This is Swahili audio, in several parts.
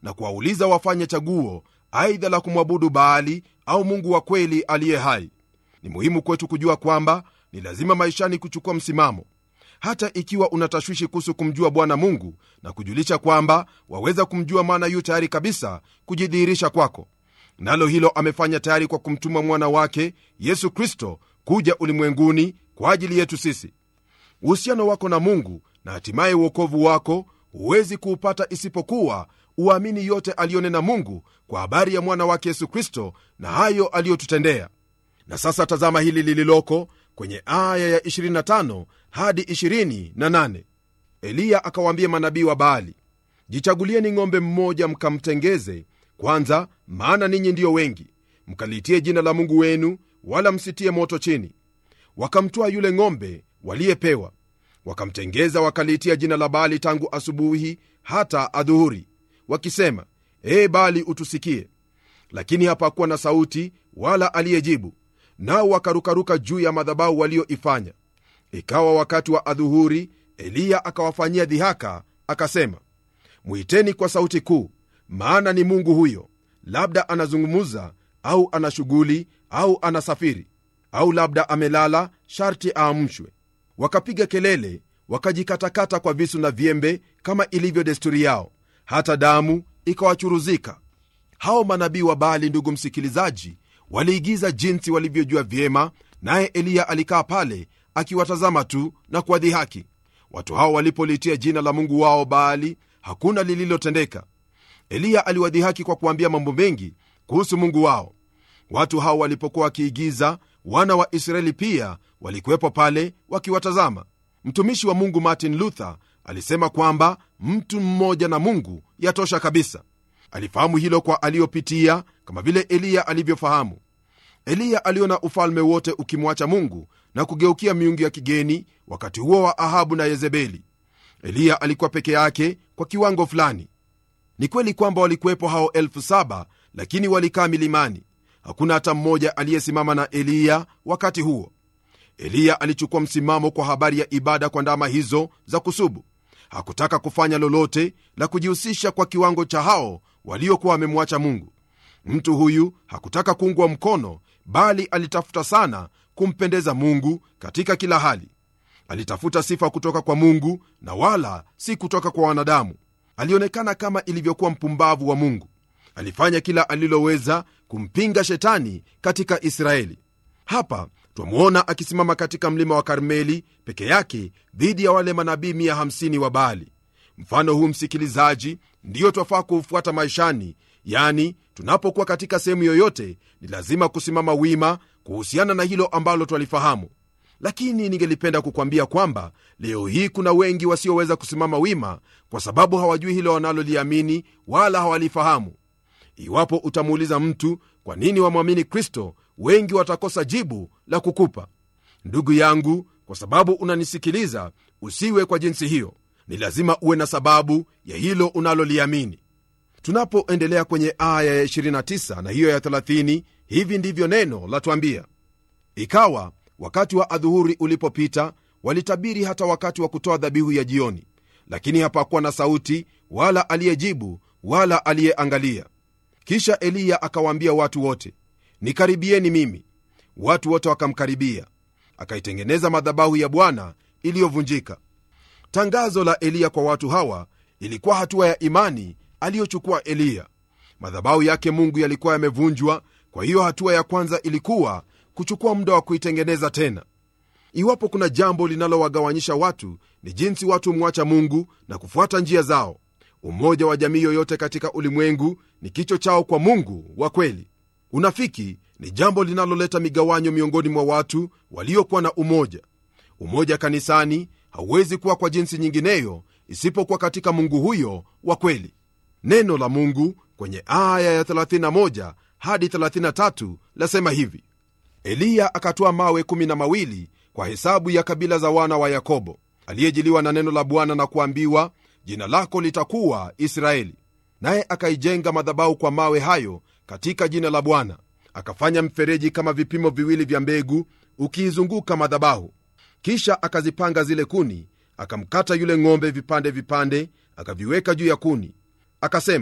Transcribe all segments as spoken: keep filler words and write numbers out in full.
na kuwauliza wafanye chaguo, aidha la kumwabudu Baali au Mungu wa kweli aliye hai. Ni muhimu kwetu kujua kwamba ni lazima maishani kuchukua msimamo, hata ikiwa unatashwishi kuhusu kumjua Bwana Mungu, na kujulisha kwamba waweza kumjua, maana yu tayari kabisa kujidhihirisha kwako. Nalo hilo amefanya tayari kwa kumtuma mwana wake Yesu Kristo kuja ulimwenguni kwa ajili yetu sisi. Uhusiano wako na Mungu na hatimaye uokovu wako huwezi kuupata isipokuwa uamini yote aliyonena Mungu kwa habari ya mwana wake Yesu Kristo na hayo aliyotutendea. Na sasa tazama hili lililoko kwenye aya ya ishirini na tano hadi ishirini na nane. Eliya akawaambia manabii wa Baali, jichagulieni ng'ombe mmoja mkamtengeze kwanza, maana ninyi ndiyo wengi, mkalitie jina la Mungu wenu, wala msitie moto chini. Wakamtoa yule ng'ombe waliyepewa, wakamtengeza, wakaliitia jina la Baali tangu asubuhi hata adhuhuri, wakisema, ee Baali, utusikie. Lakini hapakuwa na sauti wala aliyejibu, nao wakarukaruka juu ya madhabahu walioifanya. Ikawa wakati wa adhuhuri, Eliya akawafanyia dhihaka, akasema, mwiteni kwa sauti kuu, maana ni Mungu huyo, labda anazungumuza au ana shughuli au anasafiri, au labda amelala, sharti aamshwe. Wakapiga kelele, wakajikatakata kwa visu na vyembe kama ilivyo desturi yao, hata damu ikawachuruzika. Hao manabii wa Baali, ndugu msikilizaji, waliigiza jinsi walivyojua vyema, naye Eliya alikaa pale akiwatazama tu na kuwadhihaki. Watu hao walipolitia jina la Mungu wao Baali, hakuna lililotendeka. Eliya aliwadhihaki kwa kuambia mambo mengi kuhusu Mungu wao. Watu hao walipokuwa wakiigiza, wana wa Israeli pia walikuwepo pale wakiwatazama. Mtumishi wa Mungu Martin Luther alisema kwamba mtu mmoja na Mungu yatosha kabisa. Alifahamu hilo kwa aliyopitia, kama vile Eliya alivyofahamu. Eliya aliona ufalme wote ukimwacha Mungu na kugeukia miungu ya kigeni wakati huo wa Ahabu na Yezebeli. Eliya alikuwa peke yake kwa kiwango fulani. Ni kweli kwamba walikuwepo hao elfu saba, lakini walikaa milimani. Hakuna hata mmoja aliyesimama na Eliya wakati huo. Eliya alichukua msimamo kwa habari ya ibada kwa ndama hizo za kusubu. Hakutaka kufanya lolote la kujihusisha kwa kiwango cha hao waliokuwa wamemwacha Mungu. Mtu huyu hakutaka kuungwa mkono, bali alitafuta sana kumpendeza Mungu katika kila hali. Alitafuta sifa kutoka kwa Mungu na wala si kutoka kwa wanadamu. Alionekana kama ilivyokuwa mpumbavu wa Mungu. Alifanya kila aliloweza kumpinga shetani katika Israeli. Hapa twamuona akisimama katika mlima wa Karmeli peke yake dhidi ya wale manabii mia hamsini wa Baali. Mfano huu, msikilizaji, ndiyo twafaa kuufuata maishani. Yani, tunapokuwa katika sehemu yoyote, ni lazima kusimama wima kuhusiana na hilo ambalo twalifahamu. Lakini ningelipenda kukwambia kwamba leo hii kuna wengi wasioweza kusimama wima kwa sababu hawajui hilo wanaloliamini wala hawalifahamu. Iwapo utamuuliza mtu kwa nini wamwamini Kristo, wengi watakosa jibu la kukupa. Ndugu yangu, kwa sababu unanisikiliza, usiwe kwa jinsi hiyo. Ni lazima uwe na sababu ya hilo unaloliamini. Tunapoendelea kwenye aya ya ishirini na tisa na hiyo ya thelathini, hivi ndivyo neno latuambia: ikawa wakati wa adhuhuri ulipopita, walitabiri hata wakati wa kutoa dhabihu ya jioni, lakini hapakuwa na sauti wala aliyejibu wala aliyeangalia. Kisha Eliya akawaambia watu wote, nikaribieni mimi. Watu wote wakamkaribia, akaitengeneza madhabahu ya Bwana iliyovunjika. Tangazo la Eliya kwa watu hawa ilikuwa hatua ya imani aliyochukua Eliya. Madhabahu yake Mungu yalikuwa yamevunjwa, kwa hiyo hatua ya kwanza ilikuwa kuchukua muda wa kuitengeneza tena. Iwapo kuna jambo linalowagawanyisha watu, ni jinsi watu mwacha Mungu na kufuata njia zao. Umoja wa jamii yoyote katika ulimwengu ni kicho chao kwa Mungu wa kweli. Unafiki ni jambo linaloleta migawanyo miongoni mwa watu waliokuwa na umoja. Umoja kanisani hauwezi kuwa kwa jinsi nyingineyo isipokuwa katika Mungu huyo wa kweli. Neno la Mungu kwenye aya ya thelathini na moja hadi thelathini na tatu lasema hivi: Eliya akatoa mawe kumi na mawili kwa hesabu ya kabila za wana wa Yakobo, aliyejiliwa na neno la Bwana na kuambiwa, jina lako litakuwa Israeli. Naye akaijenga madhabahu kwa mawe hayo katika jina la Bwana. Akafanya mfereji kama vipimo viwili vya mbegu ukiizunguka madhabahu. Kisha akazipanga zile kuni, akamkata yule ng'ombe vipande vipande, akaviweka juu ya kuni. Akasema,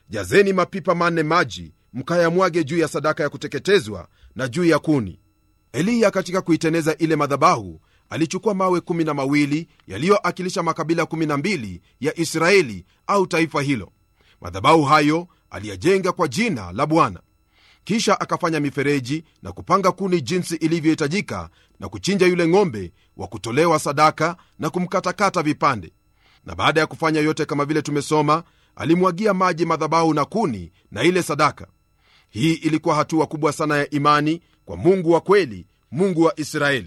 jazeni mapipa manne maji, mkayamwage juu ya sadaka ya kuteketezwa na juu ya kuni. Eliya katika kuiteneza ile madhabahu alichukua mawe kumi na mawili yaliyoakilisha makabila kumi na mbili ya Israeli au taifa hilo. Madhabahu hayo aliyajenga kwa jina la Bwana. Kisha akafanya mifereji na kupanga kuni jinsi ilivyohitajika, na kuchinja yule ng'ombe wa kutolewa sadaka na kumkatakata vipande. Na baada ya kufanya yote kama vile tumesoma, alimwagia maji madhabahu na kuni na ile sadaka. Hii ilikuwa hatua kubwa sana ya imani kwa Mungu wa kweli, Mungu wa Israeli.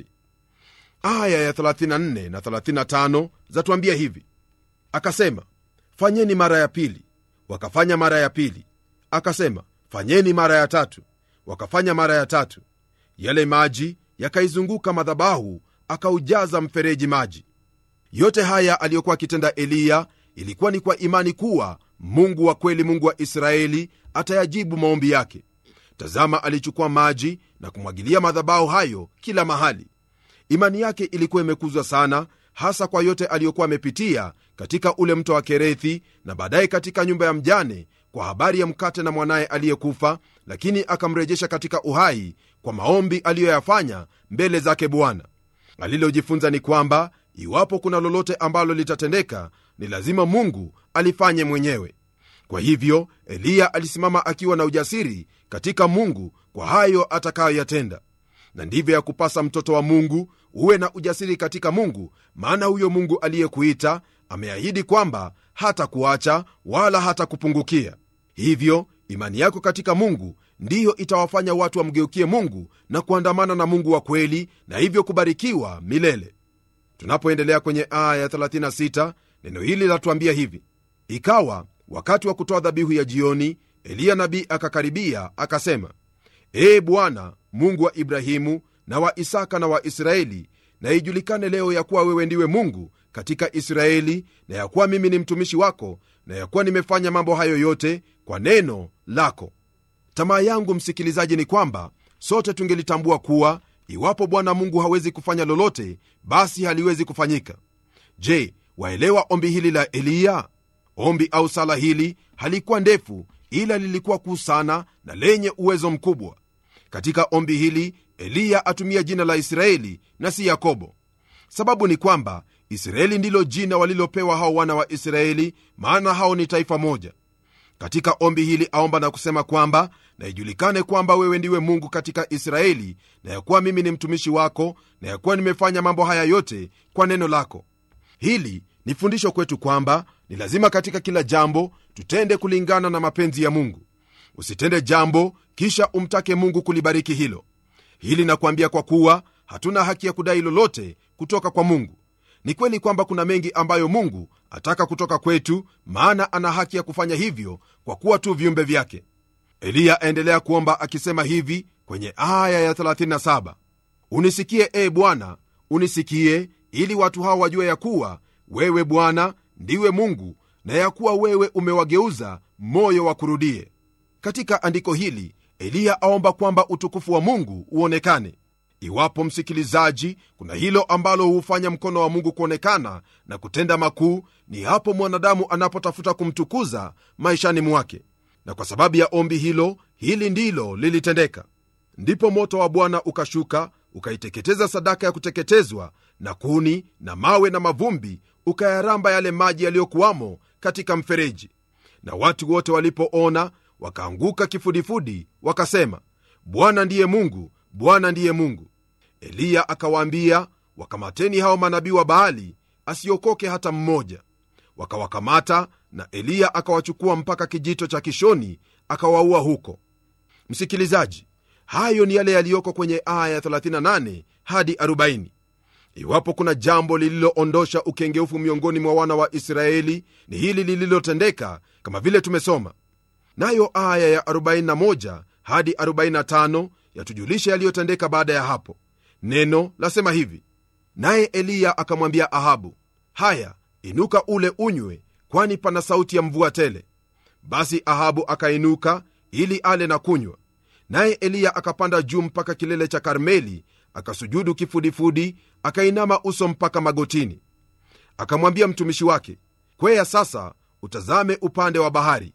Aya ya thelathini na nne na thelathini na tano zatuambia hivi: akasema, fanyeni mara ya pili. Wakafanya mara ya pili. Akasema, fanyeni mara ya tatu. Wakafanya mara ya tatu. Yale maji yakaizunguka madhabahu, akaujaza mfereji maji. Yote haya aliyokuwa akitenda Eliya ilikuwa ni kwa imani kuwa Mungu wa kweli, Mungu wa Israeli, atayajibu maombi yake. Tazama, alichukua maji na kumwagilia madhabahu hayo kila mahali. Imani yake ilikuwa imekuzwa sana, hasa kwa yote aliyokuwa amepitia katika ule mto wa Kerethi, na baadaye katika nyumba ya mjane kwa habari ya mkate na mwanaye aliyekufa, lakini akamrejesha katika uhai kwa maombi aliyoyafanya mbele zake Bwana. Alilojifunza ni kwamba iwapo kuna lolote ambalo litatendeka, ni lazima Mungu alifanye mwenyewe. Kwa hivyo Eliya alisimama akiwa na ujasiri katika Mungu kwa hayo atakayoyatenda. Na ndivyo ya kupasa mtoto wa Mungu, uwe na ujasiri katika Mungu, maana huyo Mungu aliyekuita ameahidi kwamba hata kuacha wala hata kupungukia. Hivyo imani yako katika Mungu ndiyo itawafanya watu wamgeukie Mungu na kuandamana na Mungu wa kweli, na hivyo kubarikiwa milele. Tunapoendelea kwenye aya ya thelathini na sita, neno hili latuambia hivi: ikawa wakati wa kutoa dhabihu ya jioni, Eliya nabii akakaribia akasema, Ee Bwana Mungu wa Ibrahimu na wa Isaka na wa Israeli, na ijulikane leo ya kuwa wewe ndiwe Mungu katika Israeli, na ya kuwa mimi ni mtumishi wako, na ya kuwa nimefanya mambo hayo yote kwa neno lako. Tamaa yangu, msikilizaji, ni kwamba sote tungelitambua kuwa iwapo Bwana Mungu hawezi kufanya lolote, basi haliwezi kufanyika. Je, waelewa ombi hili la Eliya? Ombi au sala hili halikuwa ndefu, ila lilikuwa kuu sana na lenye uwezo mkubwa. Katika ombi hili Eliya atumia jina la Israeli na si Yakobo. Sababu ni kwamba Israeli ndilo jina walilopewa hao wana wa Israeli, maana hao ni taifa moja. Katika ombi hili aomba na kusema kwamba na ijulikane kwamba wewe ndiwe Mungu katika Israeli, na ya kuwa mimi ni mtumishi wako, na ya kuwa nimefanya mambo haya yote kwa neno lako. Hili ni fundisho kwetu kwamba ni lazima katika kila jambo tutende kulingana na mapenzi ya Mungu. Usitende jambo kisha umtake Mungu kulibariki hilo. Hili nakuambia kwa kuwa hatuna haki ya kudai lolote kutoka kwa Mungu. Ni kweli kwamba kuna mengi ambayo Mungu ataka kutoka kwetu, maana ana haki ya kufanya hivyo kwa kuwa tu viumbe vyake. Eliya aendelea kuomba akisema hivi kwenye aya ya thelathini na saba: unisikie ee Bwana, unisikie, ili watu hawa wajue ya kuwa wewe Bwana ndiwe Mungu, na ya kuwa wewe umewageuza moyo wakurudie. Katika andiko hili Eliya aomba kwamba utukufu wa Mungu uonekane. Iwapo msikilizaji, kuna hilo ambalo hufanya mkono wa Mungu kuonekana na kutenda makuu, ni hapo mwanadamu anapotafuta kumtukuza maishani mwake. Na kwa sababu ya ombi hilo, hili ndilo lilitendeka. Ndipo moto wa Bwana ukashuka, ukaiteketeza sadaka ya kuteketezwa na kuni na mawe na mavumbi, ukayaramba yale maji yaliyokuwamo katika mfereji. Na watu wote walipoona wakaanguka kifudifudi, wakasema, Bwana ndiye Mungu, Bwana ndiye Mungu. Eliya akawaambia, wakamateni hao manabii wa Baali, asiokoke hata mmoja. Wakawakamata, na Eliya akawachukua mpaka kijito cha Kishoni, akawaua huko. Msikilizaji, hayo ni yale yaliyoko kwenye aya thelathini na nane hadi arobaini. Iwapo kuna jambo lililoondosha ukengeufu miongoni mwa wana wa Israeli, ni hili lililotendeka kama vile tumesoma. Nayo aya ya arobaini na moja hadi arobaini na tano yatujulisha yaliyotendeka baada ya hapo. Neno lasema hivi: naye Eliya akamwambia Ahabu, haya, inuka ule unywe, kwani pana sauti ya mvua tele. Basi Ahabu akainuka ili ale na kunywa. Naye Eliya akapanda juu mpaka kilele cha Karmeli, akasujudu kifudifudi, akainama uso mpaka magotini. Akamwambia mtumishi wake, kwea sasa utazame upande wa bahari.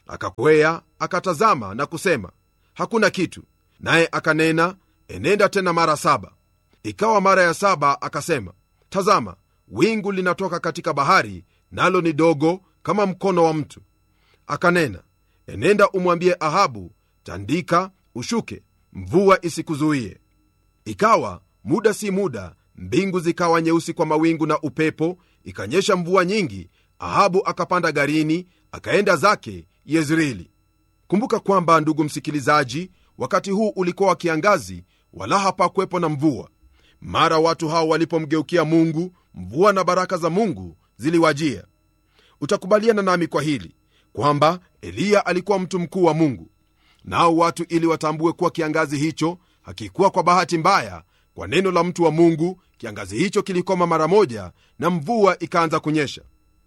Akakwea akatazama na kusema, hakuna kitu. Naye akanena, enenda tena mara saba. Ikawa mara ya saba akasema, tazama, wingu linatoka katika bahari, nalo ni dogo kama mkono wa mtu. Akanena, enenda umwambie Ahabu, tandika ushuke, mvua isikuzuie. Ikawa muda si muda, mbingu zikawa nyeusi kwa mawingu na upepo, ikanyesha mvua nyingi. Ahabu akapanda garini, akaenda zake Yezreeli. Kumbuka kwamba, ndugu msikilizaji, wakati huu ulikuwa wa kiangazi, wala hapakuwepo na mvua. Mara watu hao walipomgeukia Mungu, mvua na baraka za Mungu ziliwajia. Utakubaliana nami kwa hili kwamba Eliya alikuwa mtu mkuu wa Mungu. Nao watu ili watambue kuwa kiangazi hicho hakikuwa kwa bahati mbaya, kwa neno la mtu wa Mungu, kiangazi hicho kilikoma mara moja na mvua ikaanza kunyesha.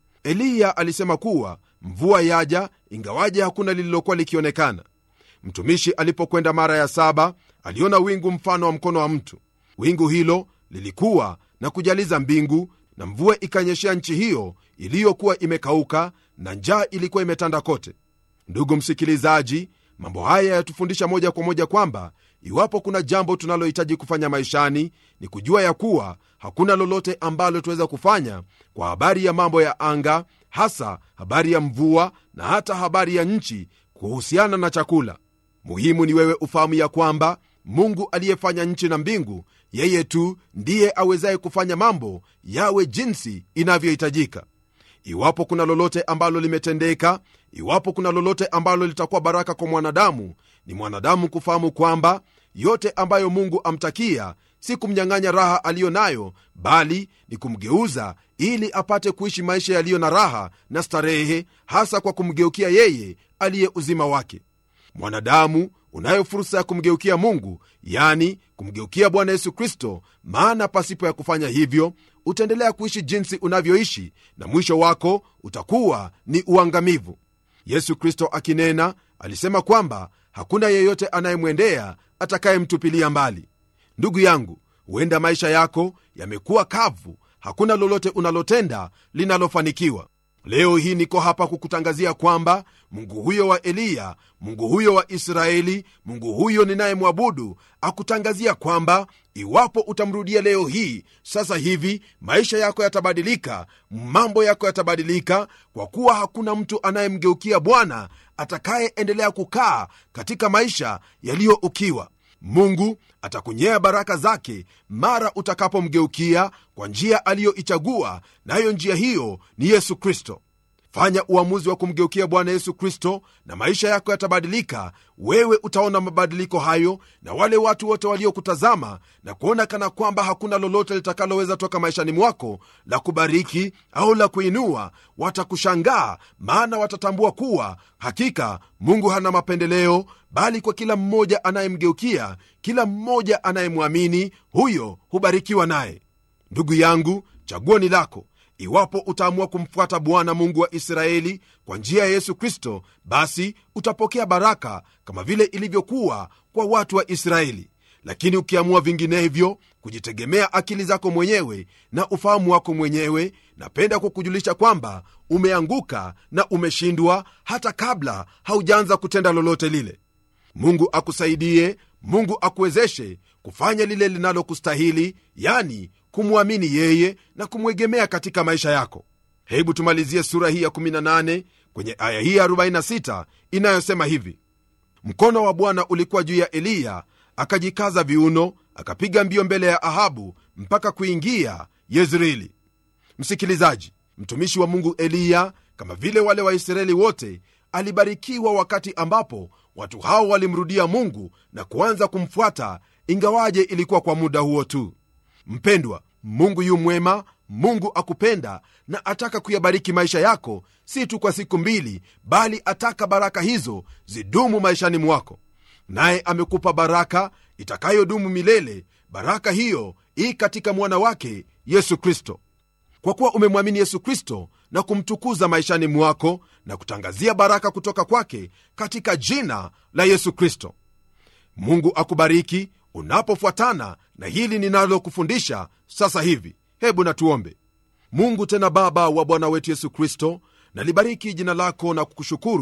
Eliya alisema kuwa mvua yaja, ingawaje hakuna lililokuwa likionekana. Mtumishi alipokwenda mara ya saba, aliona wingu mfano wa mkono wa mtu. Wingu hilo lilikuwa na kujaliza mbingu, na mvua ikanyeshea nchi hiyo iliyokuwa imekauka, na njaa ilikuwa imetanda kote. Ndugu msikilizaji, mambo haya yatufundisha moja kwa moja kwamba iwapo kuna jambo tunalohitaji kufanya maishani, ni kujua ya kuwa hakuna lolote ambalo tuweza kufanya kwa habari ya mambo ya anga, hasa habari ya mvua na hata habari ya nchi kuhusiana na chakula. Muhimu ni wewe ufahamu ya kwamba Mungu aliyefanya nchi na mbingu, yeye tu ndiye awezaye kufanya mambo yawe jinsi inavyohitajika. Iwapo kuna lolote ambalo limetendeka, iwapo kuna lolote ambalo litakuwa baraka kwa mwanadamu, ni mwanadamu kufahamu kwamba yote ambayo Mungu amtakia si kumnyang'anya raha aliyo nayo, bali ni kumgeuza ili apate kuishi maisha yaliyo na raha na starehe, hasa kwa kumgeukia yeye aliye uzima wake. Mwanadamu unayo fursa ya kumgeukia Mungu, yani kumgeukia Bwana Yesu Kristo, maana pasipo ya kufanya hivyo utaendelea kuishi jinsi unavyoishi, na mwisho wako utakuwa ni uangamivu. Yesu Kristo akinena alisema kwamba hakuna yeyote anayemwendea atakayemtupilia mbali. Ndugu yangu, huenda maisha yako yamekuwa kavu, hakuna lolote unalotenda linalofanikiwa. Leo hii niko hapa kukutangazia kwamba Mungu huyo wa Eliya, Mungu huyo wa Israeli, Mungu huyo ninayemwabudu, akutangazia kwamba iwapo utamrudia leo hii, sasa hivi, maisha yako yatabadilika, mambo yako yatabadilika, kwa kuwa hakuna mtu anayemgeukia Bwana atakayeendelea kukaa katika maisha yaliyo ukiwa. Mungu atakunyea baraka zake mara utakapomgeukia kwa njia aliyoichagua, nayo njia hiyo ni Yesu Kristo. Fanya uamuzi wa kumgeukia Bwana Yesu Kristo na maisha yako yatabadilika. Wewe utaona mabadiliko hayo, na wale watu wote waliokutazama na kuona kana kwamba hakuna lolote litakaloweza toka maishani mwako la kubariki au la kuinua, watakushangaa, maana watatambua kuwa hakika Mungu hana mapendeleo, bali kwa kila mmoja anayemgeukia, kila mmoja anayemwamini, huyo hubarikiwa naye. Ndugu yangu, chaguo ni lako. Iwapo utaamua kumfuata Bwana Mungu wa Israeli kwa njia ya Yesu Kristo, basi utapokea baraka kama vile ilivyokuwa kwa watu wa Israeli. Lakini ukiamua vinginevyo, kujitegemea akili zako mwenyewe na ufahamu wako mwenyewe, napenda kukujulisha kwamba umeanguka na umeshindwa hata kabla haujaanza kutenda lolote lile. Mungu akusaidie, Mungu akuwezeshe kufanya lile linalokustahili, yani kumwamini yeye na kumwegemea katika maisha yako. Hebu tumalizie sura hii ya kumi na nane kwenye aya hii ya arobaini na sita inayosema hivi: mkono wa Bwana ulikuwa juu ya Eliya, akajikaza viuno, akapiga mbio mbele ya Ahabu mpaka kuingia Yezreeli. Msikilizaji, mtumishi wa Mungu Eliya, kama vile wale Waisraeli wote, alibarikiwa wakati ambapo watu hao walimrudia Mungu na kuanza kumfuata, ingawaje ilikuwa kwa muda huo tu. Mpendwa, Mungu yu mwema, Mungu akupenda na ataka kuyabariki maisha yako, si tu kwa siku mbili, bali ataka baraka hizo zidumu maishani mwako. Naye amekupa baraka itakayodumu milele. Baraka hiyo ii katika mwana wake Yesu Kristo. Kwa kuwa umemwamini Yesu Kristo na kumtukuza maishani mwako, na kutangazia baraka kutoka kwake katika jina la Yesu Kristo. Mungu akubariki unapofuatana na hili ninalokufundisha sasa hivi. Hebu na tuombe. Mungu tena Baba wa Bwana wetu Yesu Kristo, nalibariki jina lako na kukushukuru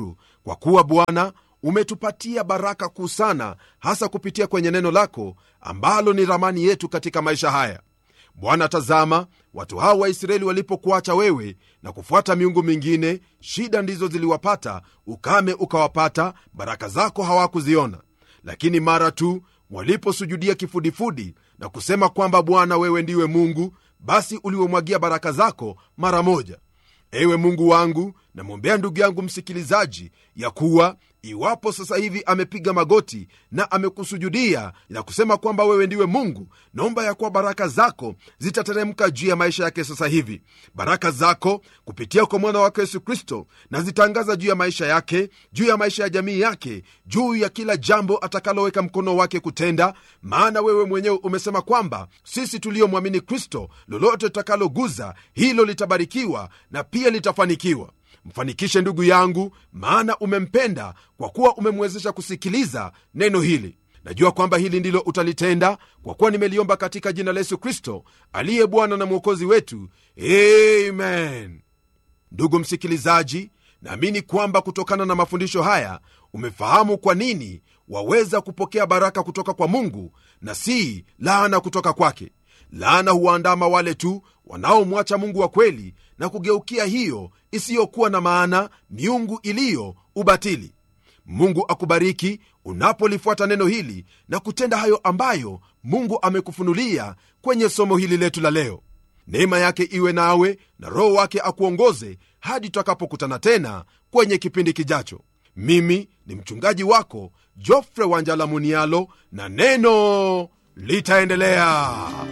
kwa kuwa Bwana umetupatia baraka kuu sana, hasa kupitia kwenye neno lako ambalo ni ramani yetu katika maisha haya. Bwana, tazama, watu hao wa Israeli walipokuacha wewe na kufuata miungu mingine, shida ndizo ziliwapata, ukame ukawapata, baraka zako hawakuziona. Lakini mara tu waliposujudia kifudifudi na kusema kwamba Bwana wewe ndiwe Mungu, basi uliwamwagia baraka zako mara moja. Ewe Mungu wangu, namwombea ndugu yangu msikilizaji ya kuwa iwapo sasa hivi amepiga magoti na amekusujudia na kusema kwamba wewe ndiwe Mungu, naomba ya kuwa baraka zako zitateremka juu ya maisha yake sasa hivi. Baraka zako kupitia kwa mwana wake Yesu Kristo na zitangaza juu ya maisha yake, juu ya maisha ya jamii yake, juu ya kila jambo atakaloweka mkono wake kutenda, maana wewe mwenyewe umesema kwamba sisi tuliomwamini Kristo, lolote tutakaloguza hilo litabarikiwa na pia litafanikiwa. Mfanikishe ndugu yangu, maana umempenda, kwa kuwa umemwezesha kusikiliza neno hili. Najua kwamba hili ndilo utalitenda, kwa kuwa nimeliomba katika jina la Yesu Kristo aliye Bwana na Mwokozi wetu, amen. Ndugu msikilizaji, naamini kwamba kutokana na mafundisho haya umefahamu kwa nini waweza kupokea baraka kutoka kwa Mungu na si laana kutoka kwake. Laana huwaandama wale tu wanaomwacha Mungu wa kweli na kugeukia hiyo isiyokuwa na maana, miungu iliyo ubatili. Mungu akubariki unapolifuata neno hili na kutenda hayo ambayo Mungu amekufunulia kwenye somo hili letu la leo. Neema yake iwe nawe na Roho wake akuongoze hadi tutakapokutana tena kwenye kipindi kijacho. Mimi ni mchungaji wako Geoffrey Wanjala Munialo, na neno litaendelea.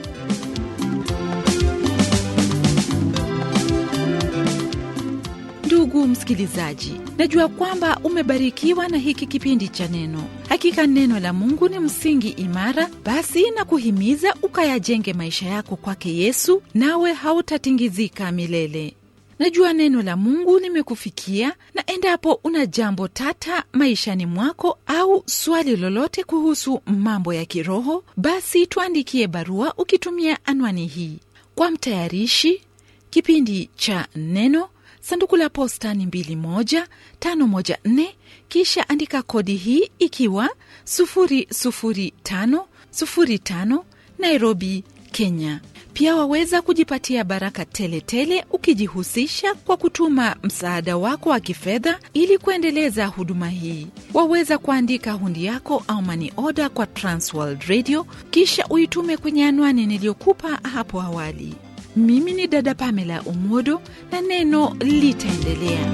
Ndugu msikilizaji, najua kwamba umebarikiwa na hiki kipindi cha neno. Hakika neno la Mungu ni msingi imara, basi na kuhimiza ukayajenge maisha yako kwake Yesu, nawe hautatingizika milele. Najua neno la Mungu limekufikia, na endapo una jambo tata maishani mwako au swali lolote kuhusu mambo ya kiroho, basi tuandikie barua ukitumia anwani hii. Kwa mtayarishi kipindi cha neno, sanduku la posta ni mbili moja tano moja nne, kisha andika kodi hii ikiwa sufuri sufuri tano sufuri tano, Nairobi, Kenya. Pia waweza kujipatia baraka tele tele ukijihusisha kwa kutuma msaada wako wa kifedha ili kuendeleza huduma hii. Waweza kuandika hundi yako au money order kwa Transworld Radio, kisha uitume kwenye anwani niliyokupa hapo awali. Mimi ni dada Pamela Umodo, na neno litaendelea.